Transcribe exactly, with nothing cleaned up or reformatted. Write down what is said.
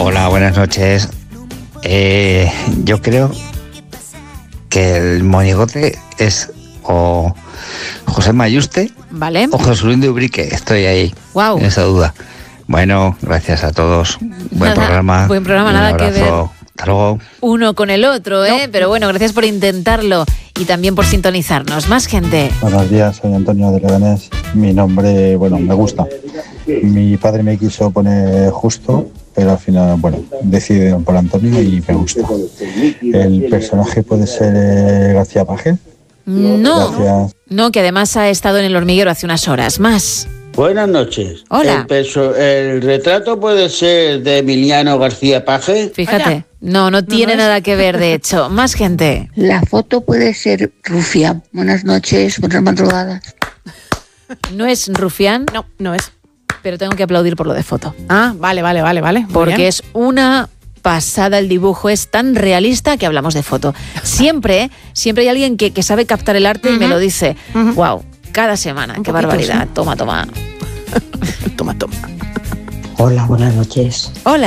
Hola, buenas noches. Eh, yo creo que el monigote es o José Mayuste, ¿vale?, o José Luis de Ubrique. Estoy ahí, wow, en esa duda. Bueno, gracias a todos. Buen nada, programa. Buen programa, Un nada abrazo. que ver Hasta luego. uno con el otro, ¿eh? No. Pero bueno, gracias por intentarlo y también por sintonizarnos. Más gente. Buenos días, soy Antonio de Leganés. Mi nombre, bueno, me gusta. Mi padre me quiso poner Justo, pero al final, bueno, decidieron por Antonio y me gusta. ¿El personaje puede ser eh, García Paje? No, Gracias. no, que además ha estado en El Hormiguero hace unas horas. Más. Buenas noches. Hola. El, perso- el retrato puede ser de Emiliano García Paje. Fíjate. Vaya. No, no tiene no es. nada que ver, de hecho. Más gente. La foto puede ser Rufián. Buenas noches, buenas madrugadas. No es Rufián, No, no es. pero tengo que aplaudir por lo de foto. Ah, vale, vale, vale, vale. Muy Porque bien. es una pasada el dibujo, es tan realista que hablamos de foto. Siempre, siempre hay alguien que, que sabe captar el arte y me lo dice. Ujú. Wow, cada semana, Un qué poquito, barbaridad. sí. Toma, toma. Toma, toma. Hola, buenas noches. Hola.